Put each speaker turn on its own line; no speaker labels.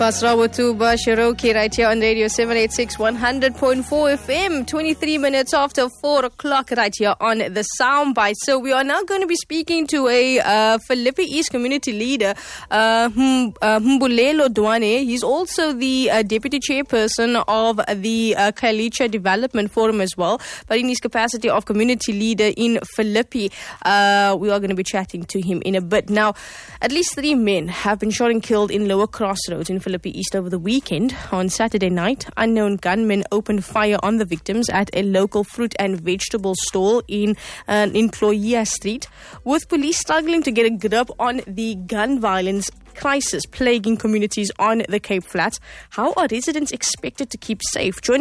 Pasrawatu Bashiroki right here on Radio 786 100.4 FM, 23 minutes after 4 o'clock right here on the Soundbite. So we are now going to be speaking to a Philippi East community leader, Mbulelo Dwane. He's also the deputy chairperson of the Khayelitsha Development Forum as well, but in his capacity of community leader in Philippi. We are going to be chatting to him in a bit. Now, at least 3 men have been shot and killed in Lower Crossroads in Philippi East over the weekend. On Saturday night, unknown gunmen opened fire on the victims at a local fruit and vegetable stall in Cloia Street, with police struggling to get a grip on the gun violence crisis plaguing communities on the Cape Flats. How are residents expected to keep safe? Joining